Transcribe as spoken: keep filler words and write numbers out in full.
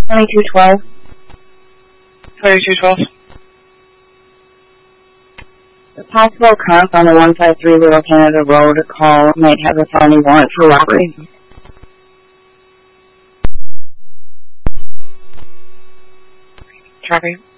twenty-two twelve. twenty-two twelve. The possible occurrence on the one five three zero Canada Road call might have a felony warrant for robbery. Copy.